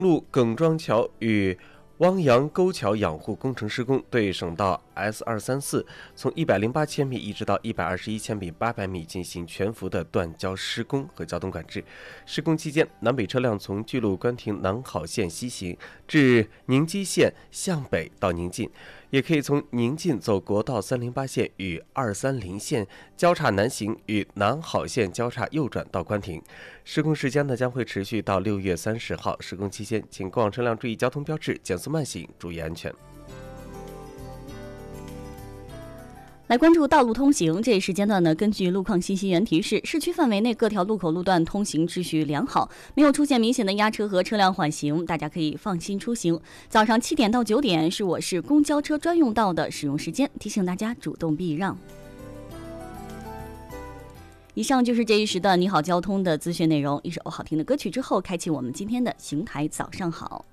路耿庄桥与汪洋沟桥养护工程施工，对省道 S234从108千米一直到121千米800米进行全幅的断交施工和交通管制。施工期间，南北车辆从巨鹿关停南好线西行至宁基线向北到宁晋，也可以从宁晋走国道308线与230线交叉南行，与南好线交叉右转到关停。施工时间呢将会持续到6月30号。施工期间，请过往车辆注意交通标志，减速慢行，注意安全。 来关注道路通行，这一时间段呢，根据路况信息源提示，市区范围内各条路口路段通行秩序良好，没有出现明显的压车和车辆缓行，大家可以放心出行。早上7点到9点是我市公交车专用道的使用时间，提醒大家主动避让。以上就是这一时的你好交通的资讯内容，一首好听的歌曲之后，开启我们今天的邢台早上好。